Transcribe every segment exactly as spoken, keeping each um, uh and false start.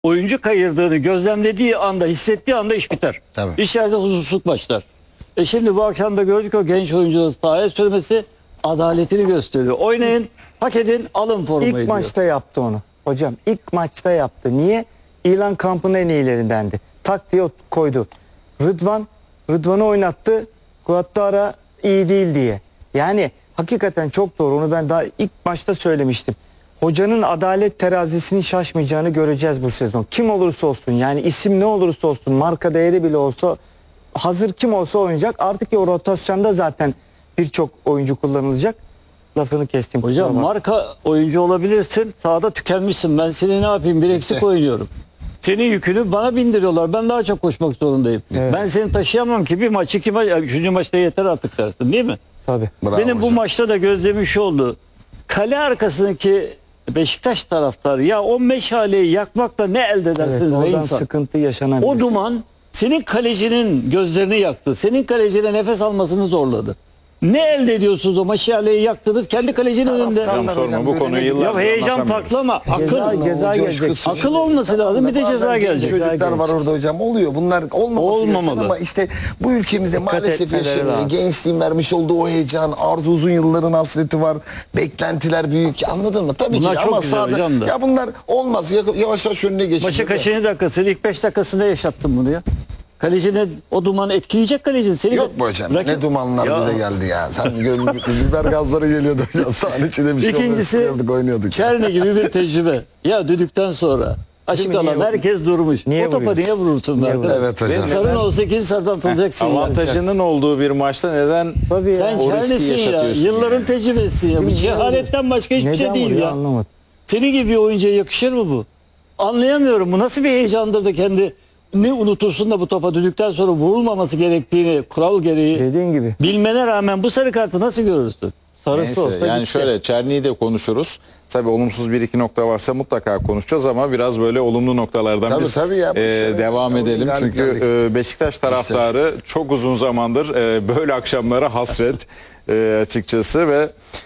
oyuncu kayırdığını gözlemlediği anda, hissettiği anda iş biter. Tabii. İçeride huzursuzluk başlar. E şimdi bu akşam da gördük o genç oyuncuların sahaya sürmesi adaletini gösteriyor. Oynayın, hak edin, alın formayı İlk diyor. maçta yaptı onu. Hocam ilk maçta yaptı. Niye? İlan kampının en iyilerindendi. Tak diye koydu. Rıdvan, Rıdvan'ı oynattı. Guattara iyi değil diye. Yani hakikaten çok doğru. Onu ben daha ilk maçta söylemiştim. Hocanın adalet terazisini şaşmayacağını göreceğiz bu sezon. Kim olursa olsun, yani isim ne olursa olsun, marka değeri bile olsa, hazır kim olsa oynayacak. Artık o rotasyonda zaten birçok oyuncu kullanılacak. Lafını kestim. Hocam kusura bakma. marka oyuncu olabilirsin, sahada tükenmişsin. Ben seni ne yapayım, bir eksik oynuyorum. Senin yükünü bana bindiriyorlar. Ben daha çok koşmak zorundayım. Evet. Ben seni taşıyamam ki bir maç, iki maç, üçüncü maçta yeter artık dersin değil mi? Tabii. Bravo Benim bu hocam. maçta da gözlemim şu oldu. Kale arkasındaki Beşiktaş taraftarı ya o meşaleyi yakmakla ne elde Evet, edersiniz be oradan insan? sıkıntı yaşanabilir. O duman senin kalecinin gözlerini yaktı. Senin kalecine nefes almasını zorladı. Ne elde ediyorsunuz o meşaleyi yaktınız kendi kalecinin önünde? Hocam Hocam sorma, bu konuyu Ya yıllardır heyecan anlatamıyoruz. patlama. Akıl, Ceza, ceza gelecek. akıl olması lazım, bir de Bazen ceza genç gelecek. Çocuklar Ceza var orada hocam, oluyor. Bunlar olmaması Olmamalı. gereken ama işte bu ülkemizde maalesef etmeleri yaşanıyor. lazım. Gençliğin vermiş olduğu o heyecan, arzu, uzun yılların hasreti var. Beklentiler büyük. Anladın mı? Tabii Bunlar ki çok ama güzel sahada hocam da. ya bunlar olmaz. Ya- Yavaş yavaş önüne geçin. Maçı kaçıncı dakikası? İlk beş dakikasında yaşattın bunu ya. Kalecine o dumanı etkileyecek kalecin. Seni Yok mu hocam? Rakip- Ne dumanlar Ya. bize geldi ya. Sen gör, biber gazları geliyordu hocam. Sahne içinde bir şey olmuyor. İkincisi Çıkıyorduk, oynuyorduk. Çerni gibi bir tecrübe. Ya düdükten sonra açık Değil mi? alan Niye- herkes durmuş. Niye o topa vuruyorsun? niye vurursun? Niye be vuruyorsun? Evet hocam. Sarın olsa ikinci sarıdan atılacaksın. ya. Avantajının olduğu bir maçta neden Tabii ya. Sen o riski Çerni'sin ya. yaşatıyorsun? Yılların yani? tecrübesisin ya. Bu Niye cehaletten başka hiçbir Neden şey değil vuruyor ya. anlamadım. Senin gibi bir oyuncuya yakışır mı bu? Anlayamıyorum. Bu nasıl bir heyecandır da kendi ne unutursun da bu topa düdükten sonra vurulmaması gerektiğini kural gereği Dediğin gibi. bilmene rağmen bu sarı kartı nasıl görürsün? Sarısı Neyse, olsa yani gitti. şöyle Çerni'yi de konuşuruz. Tabii olumsuz bir iki nokta varsa mutlaka konuşacağız ama biraz böyle olumlu noktalardan Tabii, biz tabii ya, bu e, sene devam tabii edelim. geldik, Çünkü geldik. e, Beşiktaş taraftarı çok uzun zamandır e, böyle akşamlara hasret e, açıkçası ve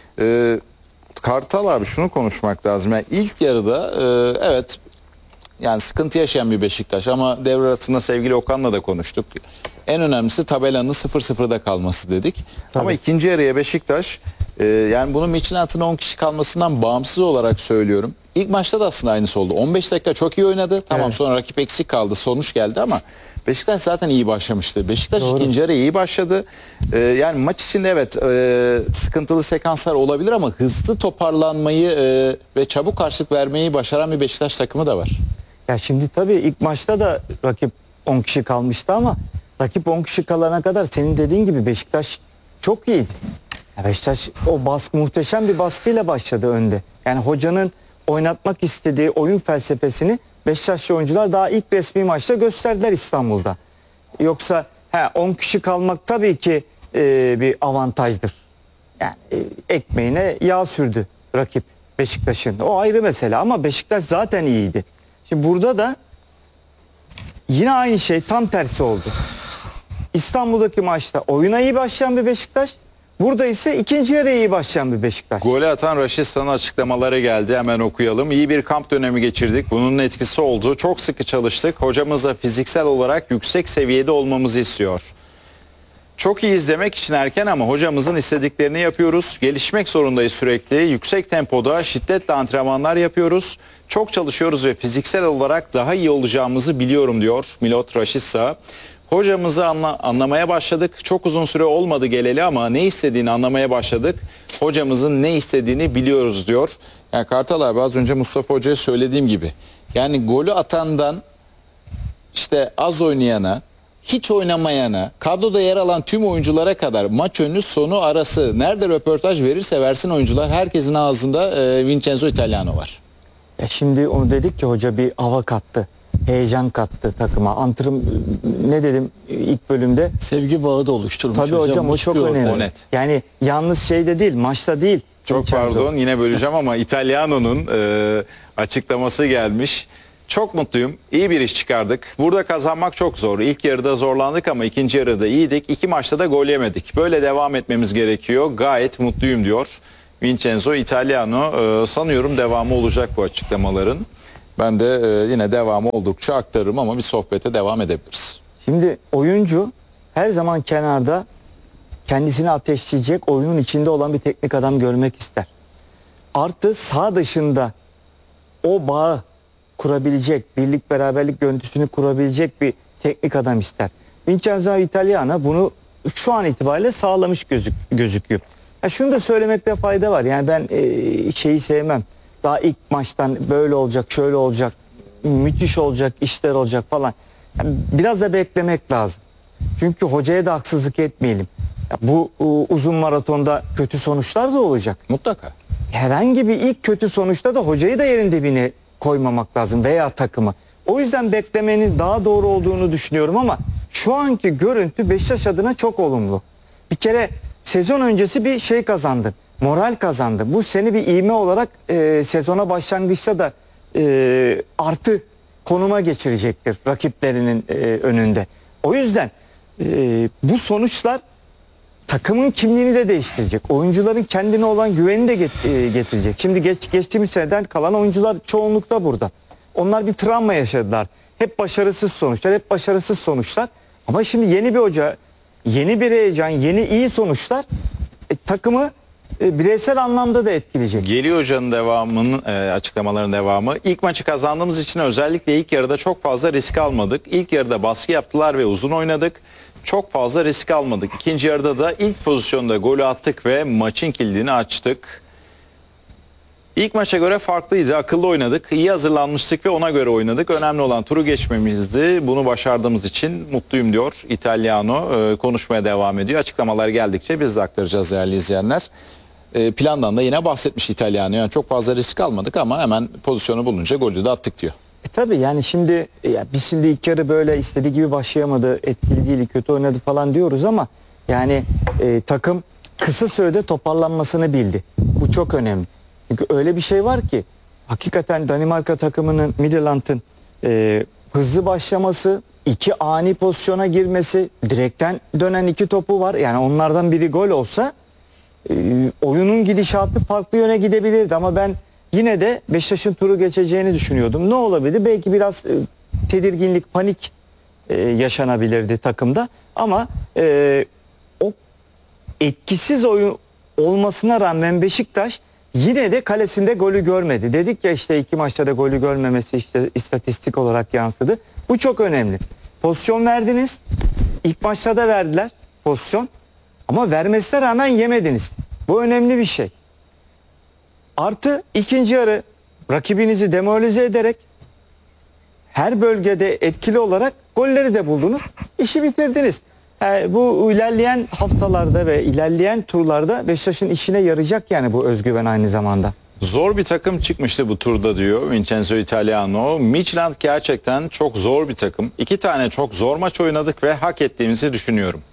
e, Kartal abi şunu konuşmak lazım. Yani ilk yarıda e, evet yani sıkıntı yaşayan bir Beşiktaş ama devre arasında sevgili Okan'la da konuştuk. En önemlisi tabelanın sıfır sıfırda kalması dedik. Ama ikinci yarıya Beşiktaş e, yani bunun Michelinat'ın on kişi kalmasından bağımsız olarak söylüyorum. İlk maçta da aslında aynısı oldu. on beş dakika çok iyi oynadı. Tamam Evet. sonra rakip eksik kaldı. Sonuç geldi ama Beşiktaş zaten iyi başlamıştı. Beşiktaş Doğru. ikinci yarı iyi başladı. E, yani maç içinde evet e, sıkıntılı sekanslar olabilir ama hızlı toparlanmayı e, ve çabuk karşılık vermeyi başaran bir Beşiktaş takımı da var. Ya şimdi tabii ilk maçta da rakip on kişi kalmıştı ama rakip on kişi kalana kadar senin dediğin gibi Beşiktaş çok iyiydi. Ya Beşiktaş o baskı, muhteşem bir baskıyla başladı önde. Yani hocanın oynatmak istediği oyun felsefesini Beşiktaşlı oyuncular daha ilk resmi maçta gösterdiler İstanbul'da. Yoksa he, on kişi kalmak tabii ki e, bir avantajdır. Yani e, ekmeğine yağ sürdü rakip Beşiktaş'ın. O ayrı mesele ama Beşiktaş zaten iyiydi. Şimdi burada da yine aynı şey tam tersi oldu. İstanbul'daki maçta oyuna iyi başlayan bir Beşiktaş, burada ise ikinci yarıya iyi başlayan bir Beşiktaş. Golü atan Raşit'in açıklamaları geldi. Hemen okuyalım. İyi bir kamp dönemi geçirdik. Bunun etkisi oldu. Çok sıkı çalıştık. Hocamız da fiziksel olarak yüksek seviyede olmamızı istiyor. Çok iyi izlemek için erken ama hocamızın istediklerini yapıyoruz. Gelişmek zorundayız sürekli. Yüksek tempoda şiddetle antrenmanlar yapıyoruz. Çok çalışıyoruz ve fiziksel olarak daha iyi olacağımızı biliyorum diyor Milot Rashica. Hocamızı anla, anlamaya başladık. Çok uzun süre olmadı geleli ama ne istediğini anlamaya başladık. Hocamızın ne istediğini biliyoruz diyor. Yani Kartal abi az önce Mustafa Hoca'ya söylediğim gibi. Yani golü atandan işte az oynayana, hiç oynamayana, kadroda yer alan tüm oyunculara kadar maç önü sonu arası nerede röportaj verirse versin oyuncular herkesin ağzında e, Vincenzo Italiano var. Ya şimdi onu dedik ki hoca bir hava kattı. Heyecan kattı takıma. Antrenman ne dedim ilk bölümde? Sevgi bağı da oluşturmuş. Tabii hocam o çok çıkıyor önemli. ortaya. O net. Yani yalnız şeyde değil, maçta değil. Çok Vincenzo. pardon yine böleceğim ama Italiano'nun e, açıklaması gelmiş. Çok mutluyum. İyi bir iş çıkardık. Burada kazanmak çok zor. İlk yarıda zorlandık ama ikinci yarıda iyiydik. İki maçta da gol yemedik. Böyle devam etmemiz gerekiyor. Gayet mutluyum diyor Vincenzo Italiano. E, sanıyorum devamı olacak bu açıklamaların. Ben de e, yine devamı oldukça aktarırım ama bir sohbete devam edebiliriz. Şimdi oyuncu her zaman kenarda kendisini ateşleyecek, oyunun içinde olan bir teknik adam görmek ister. Artı sağ dışında o bağı kurabilecek, birlik beraberlik görüntüsünü kurabilecek bir teknik adam ister. Vincenzo Italiano bunu şu an itibariyle sağlamış gözük, gözüküyor. Ya şunu da söylemekte fayda var. Yani ben e, şeyi sevmem. Daha ilk maçtan böyle olacak, şöyle olacak, müthiş olacak, işler olacak falan. Yani biraz da beklemek lazım. Çünkü hocaya da haksızlık etmeyelim. Ya bu u, uzun maratonda kötü sonuçlar da olacak. Mutlaka. Herhangi bir ilk kötü sonuçta da hocayı da yerin dibine koymamak lazım veya takımı. O yüzden beklemenin daha doğru olduğunu düşünüyorum ama şu anki görüntü Beşiktaş adına çok olumlu. Bir kere sezon öncesi bir şey kazandın. Moral kazandın. Bu seni bir ivme olarak e, sezona başlangıçta da e, artı konuma geçirecektir rakiplerinin e, önünde. O yüzden e, bu sonuçlar takımın kimliğini de değiştirecek. Oyuncuların kendine olan güveni de get- e, getirecek. Şimdi geç, geçtiğimiz seneden kalan oyuncular çoğunlukta burada. Onlar bir travma yaşadılar. Hep başarısız sonuçlar, hep başarısız sonuçlar. Ama şimdi yeni bir hoca, yeni bir heyecan, yeni iyi sonuçlar e, takımı e, bireysel anlamda da etkileyecek. Geliyor hocanın devamının e, açıklamaların devamı. İlk maçı kazandığımız için özellikle ilk yarıda çok fazla risk almadık. İlk yarıda baskı yaptılar ve uzun oynadık. Çok fazla risk almadık. İkinci yarıda da ilk pozisyonda golü attık ve maçın kilidini açtık. İlk maça göre farklıydı. Akıllı oynadık. İyi hazırlanmıştık ve ona göre oynadık. Önemli olan turu geçmemizdi. Bunu başardığımız için mutluyum diyor Italiano. Ee, konuşmaya devam ediyor. Açıklamalar geldikçe biz de aktaracağız değerli izleyenler. Ee, plandan da yine bahsetmiş Italiano. Yani çok fazla risk almadık ama hemen pozisyonu bulunca golü de attık diyor. E tabii yani şimdi ya biz şimdi ilk yarı böyle istediği gibi başlayamadı, etkili değil, kötü oynadı falan diyoruz ama yani e, takım kısa sürede toparlanmasını bildi. Bu çok önemli. Çünkü öyle bir şey var ki hakikaten Danimarka takımının Midtjylland'ın e, hızlı başlaması, iki ani pozisyona girmesi, direkten dönen iki topu var. Yani onlardan biri gol olsa e, oyunun gidişatı farklı yöne gidebilirdi ama ben yine de Beşiktaş'ın turu geçeceğini düşünüyordum. Ne olabilir? Belki biraz e, tedirginlik, panik e, yaşanabilirdi takımda. Ama e, o etkisiz oyun olmasına rağmen Beşiktaş yine de kalesinde golü görmedi. Dedik ya işte iki maçta da golü görmemesi işte istatistik olarak yansıdı. Bu çok önemli. Pozisyon verdiniz. İlk maçta da verdiler pozisyon. Ama vermesine rağmen yemediniz. Bu önemli bir şey. Artı ikinci yarı rakibinizi demoralize ederek her bölgede etkili olarak golleri de buldunuz. İşi bitirdiniz. Yani bu ilerleyen haftalarda ve ilerleyen turlarda Beşiktaş'ın işine yarayacak yani bu özgüven aynı zamanda. Zor bir takım çıkmıştı bu turda diyor Vincenzo Italiano. Midtjylland gerçekten çok zor bir takım. İki tane çok zor maç oynadık ve hak ettiğimizi düşünüyorum.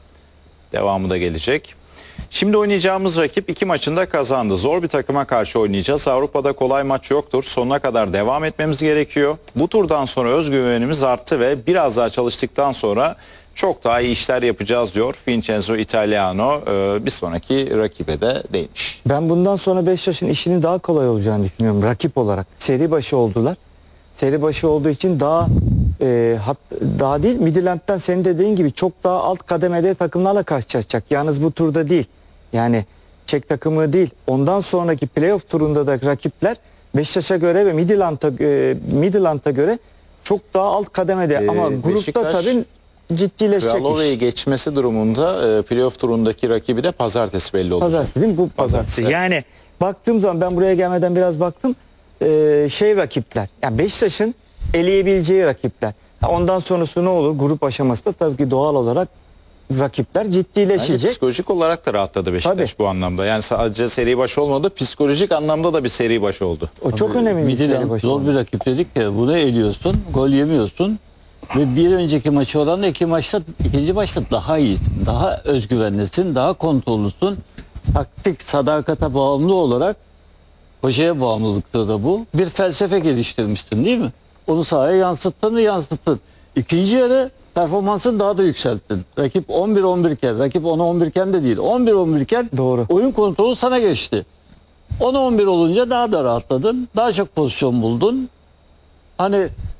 Devamı da gelecek. Şimdi oynayacağımız rakip iki maçında kazandı. Zor bir takıma karşı oynayacağız. Avrupa'da kolay maç yoktur. Sonuna kadar devam etmemiz gerekiyor. Bu turdan sonra özgüvenimiz arttı ve biraz daha çalıştıktan sonra çok daha iyi işler yapacağız diyor Vincenzo Italiano. Ee, bir sonraki rakibe de değmiş. Ben bundan sonra Beşiktaş'ın işinin daha kolay olacağını düşünüyorum rakip olarak. Seri başı oldular. Seri başı olduğu için daha e, hat, daha değil Midtjylland'dan senin dediğin gibi çok daha alt kademede takımlarla karşılaşacak. Yalnız bu turda değil. Yani Çek takımı değil. Ondan sonraki playoff turunda da rakipler Beşiktaş'a göre ve Midtjylland'a e, Midtjylland'a göre çok daha alt kademede. Ee, Ama grupta Beşiktaş, tabii ciddileşecek Kralova'yı iş. geçmesi durumunda e, playoff turundaki rakibi de pazartesi belli olacak. Pazartesi değil mi? Bu pazartesi. Pazartesi. Yani baktığım zaman ben buraya gelmeden biraz baktım. Ee, şey rakipler. Yani Beşiktaş'ın eleyebileceği rakipler. Ondan sonrası ne olur? Grup aşamasında tabii ki doğal olarak rakipler Bence ciddileşecek. psikolojik olarak da rahatladı Beşiktaş Tabii. bu anlamda. Yani sadece seri baş olmadı, psikolojik anlamda da bir seri baş oldu. O çok önemli bir şey. Midtjylland zor bir rakip dedik ya. Bunu eliyorsun, gol yemiyorsun. Ve bir önceki maçı olan da iki maçta, ikinci maçta daha iyisin. Daha özgüvenlisin, daha kontrollüsün. Taktik, sadakata bağımlı olarak hocaya bağımlılıkta da bu. Bir felsefe geliştirmiştin değil mi? Onu sahaya yansıttın ve yansıttın. İkinci yarı performansını daha da yükselttin. Rakip on bir on bir iken, rakip on on bir iken de değil. on bir on bir iken Doğru. oyun kontrolü sana geçti. on on bir olunca daha da rahatladın. Daha çok pozisyon buldun. Hani